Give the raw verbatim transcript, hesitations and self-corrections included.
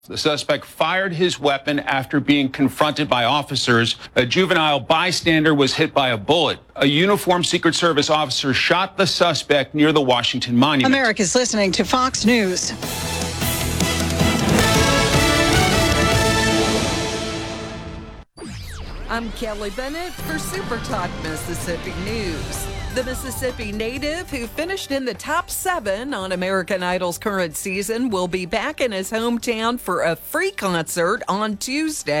The suspect fired his weapon after being confronted by officers. A juvenile bystander was hit by a bullet. A uniformed Secret Service officer shot the suspect near the Washington Monument. America's listening to Fox News. I'm Kelly Bennett for Super Talk Mississippi News. The Mississippi native who finished in the top seven on American Idol's current season will be back in his hometown for a free concert on Tuesday.